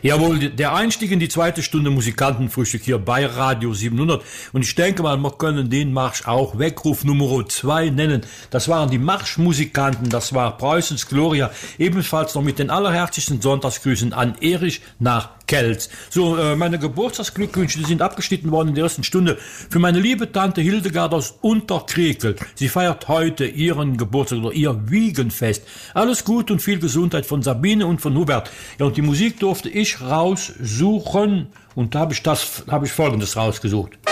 Jawohl, der Einstieg in die zweite Stunde Musikantenfrühstück hier bei Radio 700. Und ich denke mal, wir können den Marsch auch Weckruf Nummer 2 nennen. Das waren die Marschmusikanten, das war Preußens Gloria. Ebenfalls noch mit den allerherzlichsten Sonntagsgrüßen an Erich nach Kelz. So, meine Geburtstagsglückwünsche, die sind abgeschnitten worden in der ersten Stunde für meine liebe Tante Hildegard aus Unterkrekel. Sie feiert heute ihren Geburtstag oder ihr Wiegenfest. Alles gut und viel Gesundheit von Sabine und von Hubert. Ja, und die Musik durfte ich raussuchen und da habe ich Folgendes rausgesucht.